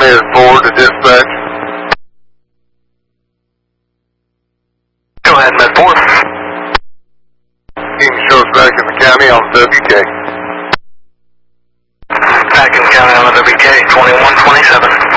transmitted forward to dispatch. Go ahead, Med 4. Team shows back in the county on WK. Back in the county on the WK, 2127.